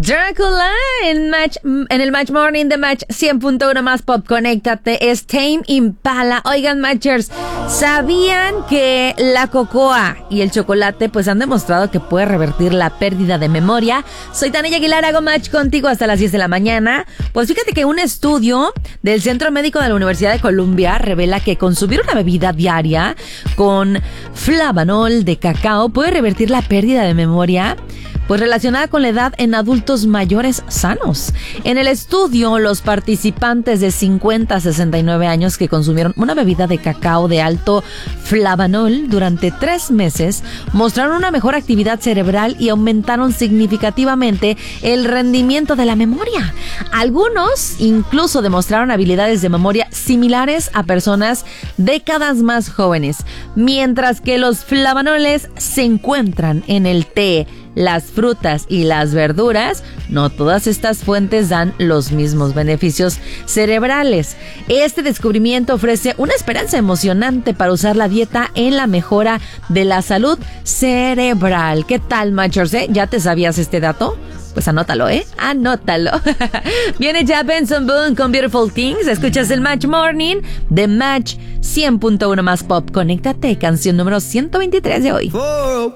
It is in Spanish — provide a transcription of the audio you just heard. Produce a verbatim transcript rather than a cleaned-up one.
Dracula en, match, en el Match Morning de Match cien punto uno más Pop. Conéctate, es Tame Impala. Oigan, Matchers, ¿sabían que la cocoa y el chocolate pues han demostrado que puede revertir la pérdida de memoria? Soy Tania Aguilar, hago match contigo hasta las diez de la mañana. Pues fíjate que un estudio del Centro Médico de la Universidad de Columbia revela que consumir una bebida diaria con flavanol de cacao puede revertir la pérdida de memoria, pues relacionada con la edad en adultos mayores sanos. En el estudio, los participantes de cincuenta a sesenta y nueve años que consumieron una bebida de cacao de alto flavanol durante tres meses mostraron una mejor actividad cerebral y aumentaron significativamente el rendimiento de la memoria. Algunos incluso demostraron habilidades de memoria similares a personas décadas más jóvenes, mientras que los flavanoles se encuentran en el té, las frutas y las verduras. No todas estas fuentes dan los mismos beneficios cerebrales. Este descubrimiento ofrece una esperanza emocionante para usar la dieta en la mejora de la salud cerebral. ¿Qué tal, Matchers? ¿Eh? ¿Ya te sabías este dato? Pues anótalo, ¿eh? Anótalo. Viene ya Benson Boone con Beautiful Things. Escuchas el Match Morning de Match cien punto uno más Pop. Conéctate, canción número ciento veintitrés de hoy. Oh.